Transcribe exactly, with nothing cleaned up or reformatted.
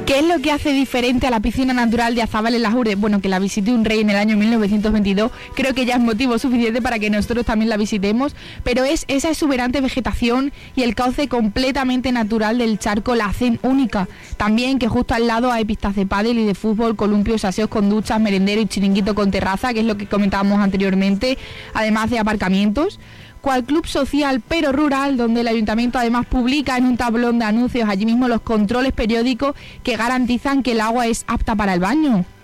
¿Qué es lo que hace diferente a la piscina natural de Azabal en Las Urdes? Bueno, que la visité un rey en el año mil novecientos veintidós, creo que ya es motivo suficiente para que nosotros también la visitemos, pero es esa exuberante vegetación y el cauce completamente natural del charco la hacen única. También que justo al lado hay pistas de pádel y de fútbol, columpios, aseos con duchas, merendero y chiringuito con terraza, que es lo que comentábamos anteriormente, además de aparcamientos. Cual club social pero rural, donde el ayuntamiento además publica en un tablón de anuncios allí mismo los controles periódicos que garantizan que el agua es apta para el baño.